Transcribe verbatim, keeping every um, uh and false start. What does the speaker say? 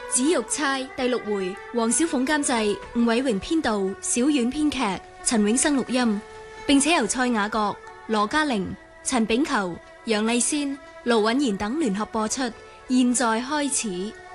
紫玉釵第六回，黃小鳳監製，吳偉榮編導，小婉編劇，陳永生錄音，並且由蔡雅閣、羅嘉玲、陳炳球、楊麗仙、盧允賢等聯合播出。現在開始。